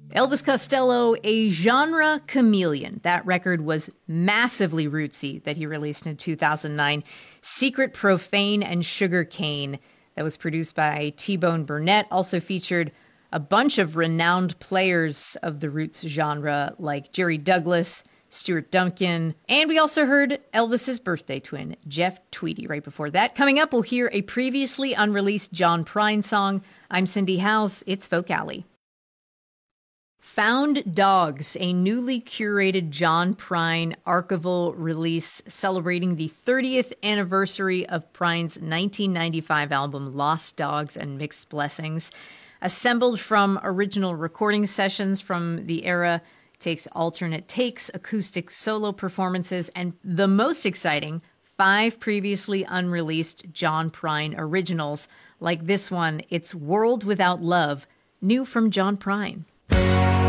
Elvis Costello, a genre chameleon. That record was massively rootsy that he released in 2009. Secret, Profane, and Sugar Cane, that was produced by T-Bone Burnett, also featured a bunch of renowned players of the roots genre like Jerry Douglas, Stuart Duncan, and we also heard Elvis's birthday twin, Jeff Tweedy, right before that. Coming up, we'll hear a previously unreleased John Prine song. I'm Cindy Howes. It's Folk Alley. Found Dogs, a newly curated John Prine archival release celebrating the 30th anniversary of Prine's 1995 album Lost Dogs and Mixed Blessings. Assembled from original recording sessions from the era, takes alternate takes, acoustic solo performances, and the most exciting, 5 previously unreleased John Prine originals, like this one, It's World Without Love, new from John Prine.